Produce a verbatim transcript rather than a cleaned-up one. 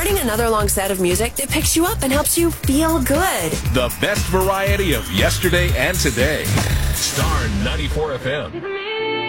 getting another long set of music that picks you up and helps you feel good. The best variety of yesterday and today. Star ninety-four F M.